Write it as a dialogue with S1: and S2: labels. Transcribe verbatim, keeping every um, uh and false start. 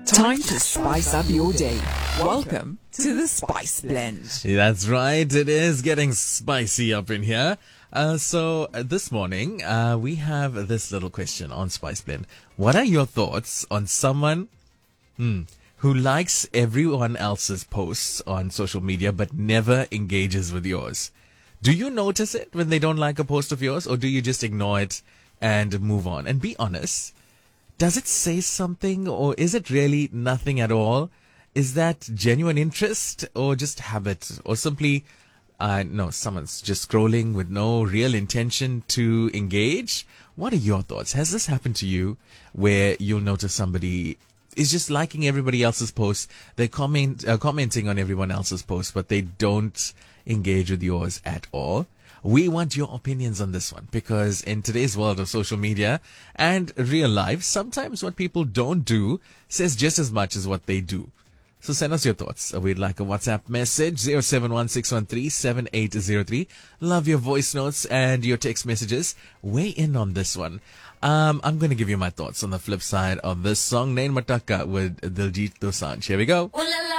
S1: Time to spice up your day. Welcome to the Spice Blend.
S2: That's right. It is getting spicy up in here. Uh, so uh, this morning, uh, we have this little question on Spice Blend. What are your thoughts on someone hmm, who likes everyone else's posts on social media but never engages with yours? Do you notice it when they don't like a post of yours, or do you just ignore it and move on? And be honest. Does it say something, or is it really nothing at all? Is that genuine interest or just habit, or simply, uh, no, someone's just scrolling with no real intention to engage? What are your thoughts? Has this happened to you where you'll notice somebody is just liking everybody else's posts? They're comment, uh, commenting on everyone else's posts, but they don't engage with yours at all? We want your opinions on this one, because in today's world of social media and real life, sometimes what people don't do says just as much as what they do. So send us your thoughts. We'd like a WhatsApp message, zero seven one six one three seven eight zero three. Love your voice notes and your text messages. Weigh in on this one. Um, I'm going to give you my thoughts on the flip side of this song, Nain Mataka with Diljit Dosanjh. Here we go.
S3: Ooh la la.